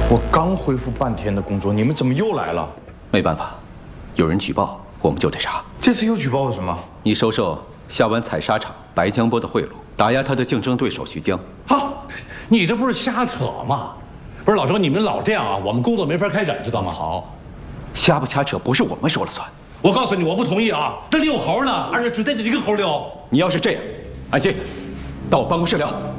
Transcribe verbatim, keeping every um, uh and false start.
我刚恢复半天的工作，你们怎么又来了？ 没办法，有人举报，我们就得查。 这次又举报我什么？ 你收受下湾采砂厂白江波的贿赂，打压他的竞争对手徐江。 啊，你这不是瞎扯吗？不是老周，你们老这样啊，我们工作没法开展，知道吗？ 好，瞎不瞎扯不是我们说了算。 我告诉你，我不同意啊！这遛猴呢，而且只带着一个猴遛。 你要是这样，安心，到我办公室聊。